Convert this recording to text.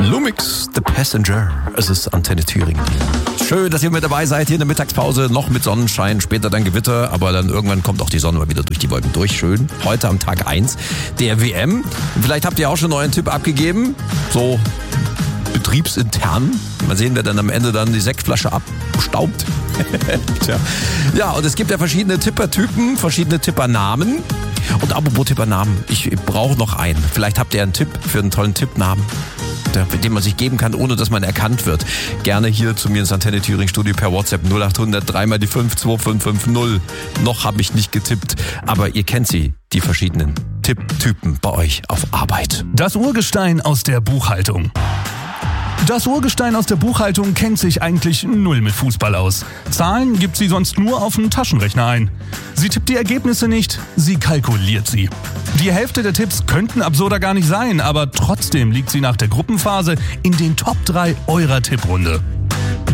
Lumix, The Passenger. Es ist Antenne Thüringen. Schön, dass ihr mit dabei seid hier in der Mittagspause. Noch mit Sonnenschein, später dann Gewitter, aber dann irgendwann kommt auch die Sonne mal wieder durch die Wolken durch. Schön. Heute am Tag 1 der WM. Vielleicht habt ihr auch schon euren Tipp abgegeben. So betriebsintern. Mal sehen, wer dann am Ende dann die Sektflasche abstaubt. Tja. Ja, und es gibt ja verschiedene Tippertypen, verschiedene Tippernamen. Und apropos Tippernamen, ich brauche noch einen. Vielleicht habt ihr einen Tipp für einen tollen Tippnamen, den man sich geben kann, ohne dass man erkannt wird. Gerne hier zu mir ins Antenne Thüringen Studio per WhatsApp 0800 3 mal die 5 2550. Noch habe ich nicht getippt, aber ihr kennt sie, die verschiedenen Tipptypen bei euch auf Arbeit. Das Urgestein aus der Buchhaltung. Das Urgestein aus der Buchhaltung kennt sich eigentlich null mit Fußball aus. Zahlen gibt sie sonst nur auf dem Taschenrechner ein. Sie tippt die Ergebnisse nicht, sie kalkuliert sie. Die Hälfte der Tipps könnten absurder gar nicht sein, aber trotzdem liegt sie nach der Gruppenphase in den Top 3 eurer Tipprunde.